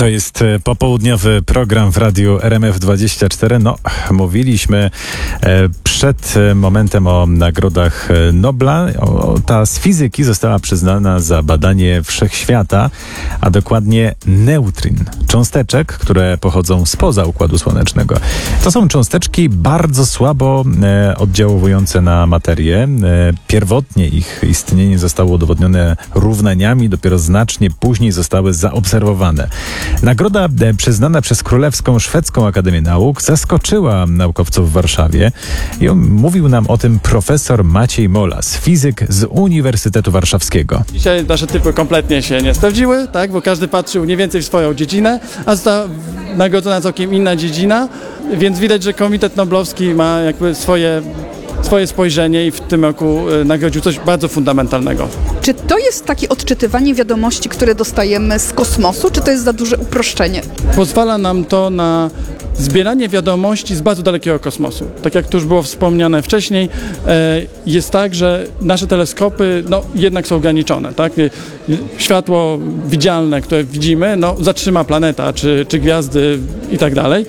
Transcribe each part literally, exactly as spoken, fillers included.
To jest popołudniowy program w radiu R M F dwadzieścia cztery. No, mówiliśmy przed momentem o nagrodach Nobla. O, ta z fizyki została przyznana za badanie wszechświata, a dokładnie neutrin, cząsteczek, które pochodzą spoza Układu Słonecznego. To są cząsteczki bardzo słabo e, oddziałujące na materię. E, pierwotnie ich istnienie zostało udowodnione równaniami, dopiero znacznie później zostały zaobserwowane. Nagroda e, przyznana przez Królewską Szwedzką Akademię Nauk zaskoczyła naukowców w Warszawie i on, mówił nam o tym profesor Maciej Molas, fizyk z Uniwersytetu Warszawskiego. Dzisiaj nasze typy kompletnie się nie sprawdziły, tak, bo każdy patrzył mniej więcej w swoją dziedzinę, a została nagrodzona całkiem inna dziedzina, więc widać, że Komitet Noblowski ma jakby swoje swoje spojrzenie i w tym roku nagrodził coś bardzo fundamentalnego. Czy to jest takie odczytywanie wiadomości, które dostajemy z kosmosu, czy to jest za duże uproszczenie? Pozwala nam to na zbieranie wiadomości z bardzo dalekiego kosmosu. Tak jak tu już było wspomniane wcześniej, jest tak, że nasze teleskopy no, jednak są ograniczone. Tak? Światło widzialne, które widzimy, no, zatrzyma planeta, czy, czy gwiazdy i tak dalej.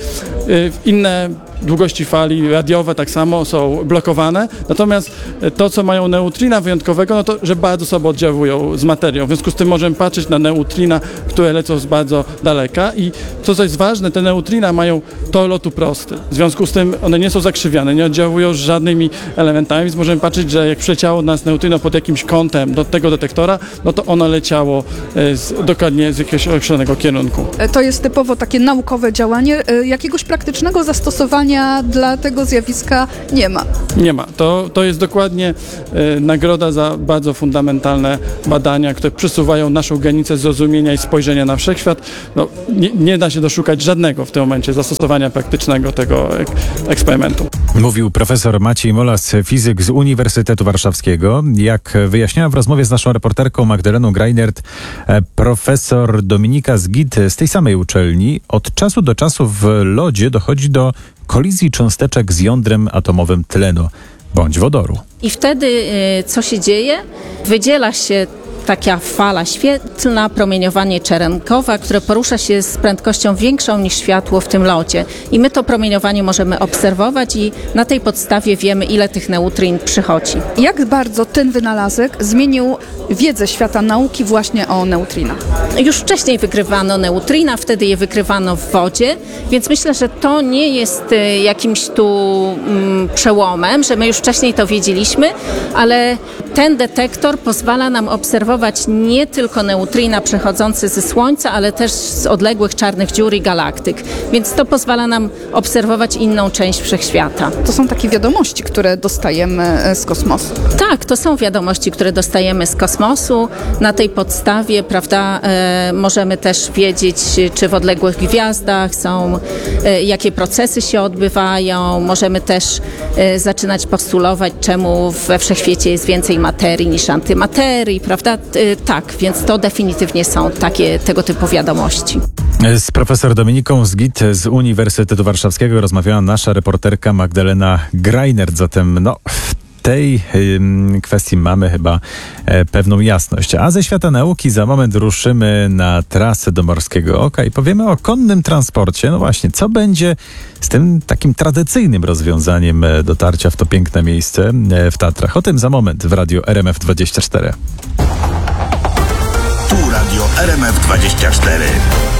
Inne długości fali radiowe tak samo są blokowane, natomiast to, co mają neutrina wyjątkowego, no to, że bardzo słabo oddziałują z materią. W związku z tym możemy patrzeć na neutrina, które lecą z bardzo daleka i to, co jest ważne, te neutrina mają tor lotu prosty. W związku z tym one nie są zakrzywiane, nie oddziałują z żadnymi elementami, więc możemy patrzeć, że jak przyleciało nas neutrino pod jakimś kątem do tego detektora, no to ono leciało z, dokładnie z jakiegoś określonego kierunku. To jest typowo takie naukowe działanie. Jakiegoś praktycznego zastosowania dla tego zjawiska nie ma. Nie ma. To, to jest dokładnie e, nagroda za bardzo fundamentalne badania, które przesuwają naszą granicę zrozumienia i spojrzenia na wszechświat. No, nie, nie da się doszukać żadnego w tym momencie zastosowania praktycznego tego ek, eksperymentu. Mówił profesor Maciej Molas, fizyk z Uniwersytetu Warszawskiego. Jak wyjaśniała w rozmowie z naszą reporterką Magdaleną Greinert, profesor Dominika Zgid z tej samej uczelni, od czasu do czasu w lodzie dochodzi do kolizji cząsteczek z jądrem atomowym tlenu bądź wodoru. I wtedy y, co się dzieje? Wydziela się taka fala świetlna, promieniowanie czeremkowe, które porusza się z prędkością większą niż światło w tym lodzie. I my to promieniowanie możemy obserwować i na tej podstawie wiemy, ile tych neutrin przychodzi. Jak bardzo ten wynalazek zmienił wiedzę świata nauki właśnie o neutrinach? Już wcześniej wykrywano neutrina, wtedy je wykrywano w wodzie, więc myślę, że to nie jest jakimś tu mm, przełomem, że my już wcześniej to wiedzieliśmy, ale ten detektor pozwala nam obserwować nie tylko neutrina przechodzące ze Słońca, ale też z odległych czarnych dziur i galaktyk. Więc to pozwala nam obserwować inną część wszechświata. To są takie wiadomości, które dostajemy z kosmosu. Tak, to są wiadomości, które dostajemy z kosmosu. Na tej podstawie, prawda, e, możemy też wiedzieć, czy w odległych gwiazdach są, e, jakie procesy się odbywają. Możemy też e, zaczynać postulować, czemu we wszechświecie jest więcej materii niż antymaterii, prawda? Tak, więc to definitywnie są takie tego typu wiadomości. Z profesor Dominiką Zgid z Uniwersytetu Warszawskiego rozmawiała nasza reporterka Magdalena Greinert. Zatem no, w tej ym, kwestii mamy chyba e, pewną jasność. A ze świata nauki za moment ruszymy na trasę do Morskiego Oka i powiemy o konnym transporcie. No właśnie, co będzie z tym takim tradycyjnym rozwiązaniem dotarcia w to piękne miejsce e, w Tatrach. O tym za moment w radiu R M F dwadzieścia cztery. Tu radio R M F dwadzieścia cztery.